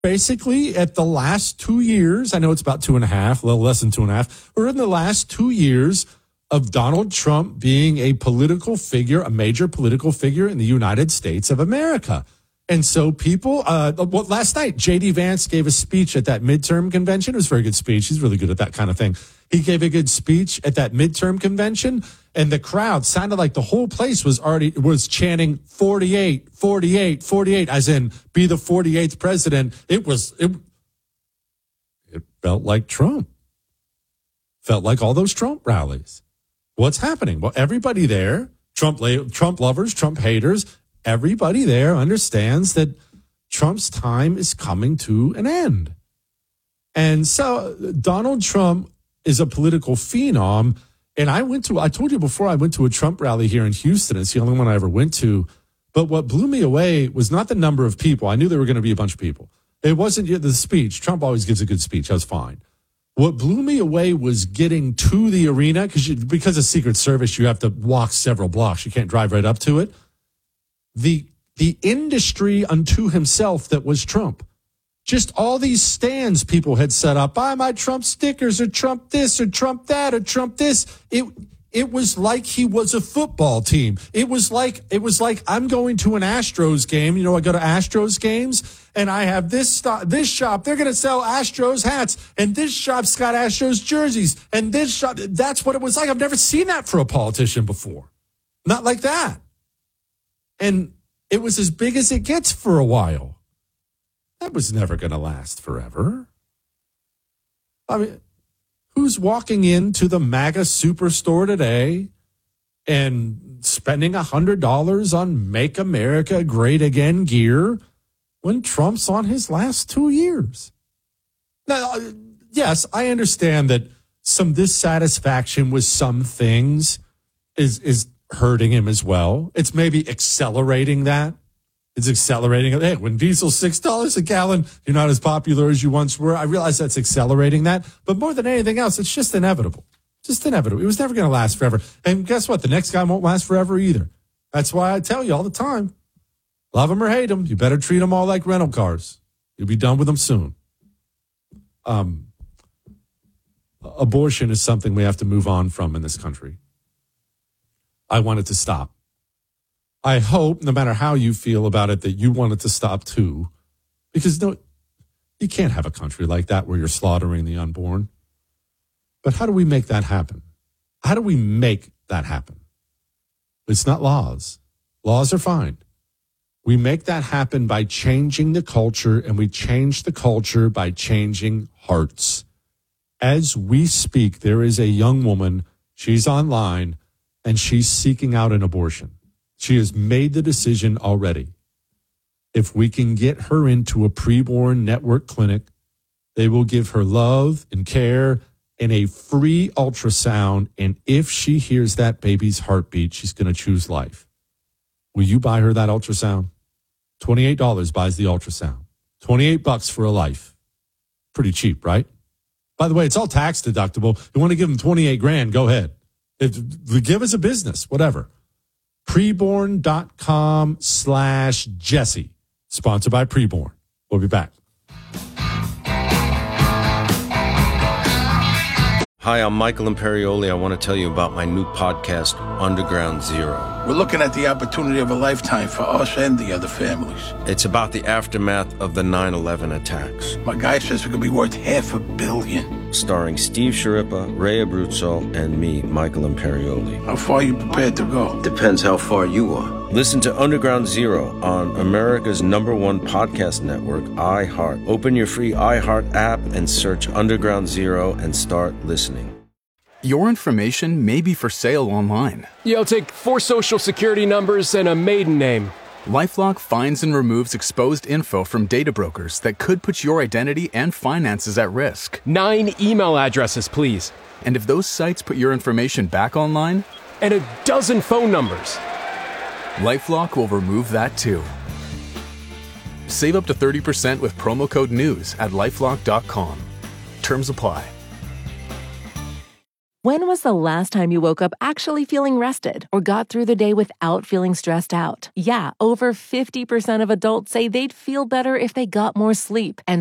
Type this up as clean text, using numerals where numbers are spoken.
basically at the last 2 years, I know it's about 2.5, a little less than 2.5, we're in the last 2 years of Donald Trump being a political figure, a major political figure in the United States of America. And so people, last night, J.D. Vance gave a speech at that midterm convention. It was a very good speech. He's really good at that kind of thing. He gave a good speech at that midterm convention, and the crowd sounded like the whole place was chanting 48, 48, 48, as in be the 48th president. It felt like Trump. Felt like all those Trump rallies. What's happening? Well, everybody there, Trump lovers, Trump haters, everybody there understands that Trump's time is coming to an end. And so Donald Trump is a political phenom. And I told you before, I went to a Trump rally here in Houston. It's the only one I ever went to. But what blew me away was not the number of people. I knew there were going to be a bunch of people. It wasn't the speech. Trump always gives a good speech. That was fine. What blew me away was getting to the arena, because of Secret Service, you have to walk several blocks. You can't drive right up to it. The industry unto himself that was Trump. Just all these stands people had set up. Buy my Trump stickers, or Trump this, or Trump that, or Trump this. It was like he was a football team. It was like I'm going to an Astros game. You know, I go to Astros games and I have this shop. They're going to sell Astros hats, and this shop's got Astros jerseys, and this shop. That's what it was like. I've never seen that for a politician before. Not like that. And it was as big as it gets for a while. That was never going to last forever. I mean, who's walking into the MAGA superstore today and spending $100 on Make America Great Again gear when Trump's on his last 2 years? Now, yes, I understand that some dissatisfaction with some things is hurting him as well. It's maybe accelerating that. It's accelerating. Hey, when diesel's $6 a gallon, you're not as popular as you once were. I realize that's accelerating that. But more than anything else, it's just inevitable. Just inevitable. It was never going to last forever. And guess what? The next guy won't last forever either. That's why I tell you all the time, love them or hate them, you better treat them all like rental cars. You'll be done with them soon. Abortion is something we have to move on from in this country. I want it to stop. I hope, no matter how you feel about it, that you want it to stop too. Because you can't have a country like that where you're slaughtering the unborn. But how do we make that happen? How do we make that happen? It's not laws. Laws are fine. We make that happen by changing the culture, and we change the culture by changing hearts. As we speak, there is a young woman, she's online, and she's seeking out an abortion. She has made the decision already. If we can get her into a preborn network clinic, they will give her love and care and a free ultrasound. And if she hears that baby's heartbeat, she's going to choose life. Will you buy her that ultrasound? $28 buys the ultrasound. $28 for a life. Pretty cheap, right? By the way, it's all tax deductible. You want to give them 28 grand, go ahead. Give us a business, whatever. Preborn.com/Jesse. Sponsored by Preborn. We'll be back. Hi, I'm Michael Imperioli. I want to tell you about my new podcast, Underground Zero. We're looking at the opportunity of a lifetime for us and the other families. It's about the aftermath of the 9/11 attacks. My guy says it could be worth $500 million. Starring Steve Sciarippa, Ray Abruzzo, and me, Michael Imperioli. How far are you prepared to go? Depends how far you are. Listen to Underground Zero on America's #1 podcast network, iHeart. Open your free iHeart app and search Underground Zero and start listening. Your information may be for sale online. Yeah, I'll take 4 social security numbers and a maiden name. LifeLock finds and removes exposed info from data brokers that could put your identity and finances at risk. 9 email addresses, please. And if those sites put your information back online? And a dozen phone numbers. LifeLock will remove that too. Save up to 30% with promo code NEWS at LifeLock.com. Terms apply. When was the last time you woke up actually feeling rested or got through the day without feeling stressed out? Yeah, over 50% of adults say they'd feel better if they got more sleep, and